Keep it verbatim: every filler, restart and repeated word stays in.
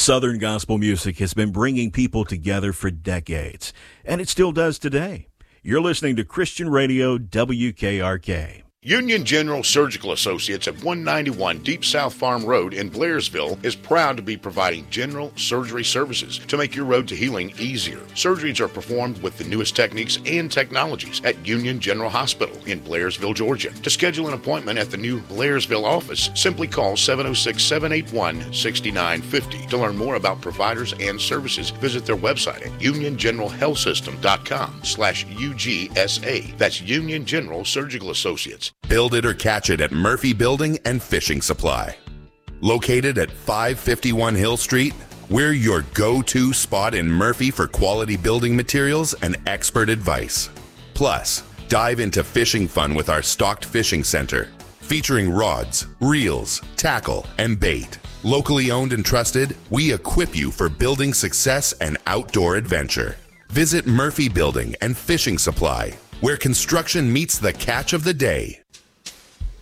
Southern gospel music has been bringing people together for decades, and it still does today. You're listening to Christian Radio W K R K. Union General Surgical Associates at one ninety-one Deep South Farm Road in Blairsville is proud to be providing general surgery services to make your road to healing easier. Surgeries are performed with the newest techniques and technologies at Union General Hospital in Blairsville, Georgia. To schedule an appointment at the new Blairsville office, simply call seven oh six, seven eight one, six nine five oh. To learn more about providers and services, visit their website at union general health system dot com slash U G S A. That's Union General Surgical Associates. Build it or catch it at Murphy Building and Fishing Supply. Located at five fifty-one Hill Street, we're your go-to spot in Murphy for quality building materials and expert advice. Plus, dive into fishing fun with our stocked fishing center, featuring rods, reels, tackle, and bait. Locally owned and trusted, we equip you for building success and outdoor adventure. Visit Murphy Building and Fishing Supply, where construction meets the catch of the day.